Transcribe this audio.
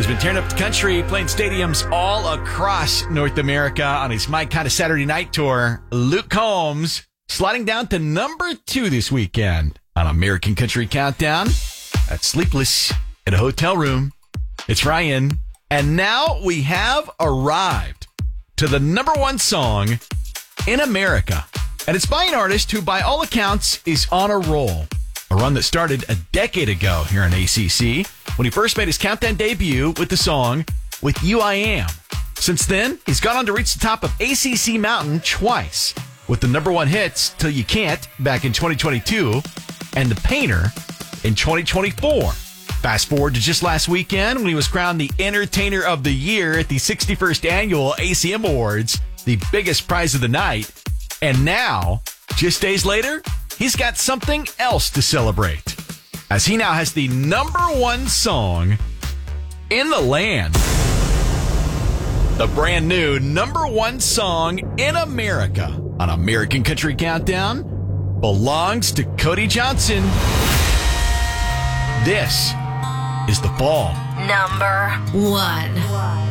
has been tearing up the country, playing stadiums all across North America on his My Kind of Saturday Night tour. Luke Combs sliding down to number 2 this weekend on American Country Countdown. That's Sleepless in a Hotel Room. It's Ryan. And now we have arrived to the number 1 song in America. And it's by an artist who, by all accounts, is on a roll. A run that started a decade ago here on ACC when he first made his Countdown debut with the song With You I Am. Since then, he's gone on to reach the top of ACC Mountain twice with the number 1 hits Till You Can't back in 2022 and The Painter in 2024. Fast forward to just last weekend when he was crowned the Entertainer of the Year at the 61st Annual ACM Awards, the biggest prize of the night. And now, just days later, he's got something else to celebrate, as he now has the number 1 song in the land. The brand new number 1 song in America on American Country Countdown belongs to Cody Johnson. This is The Fall. Number 1.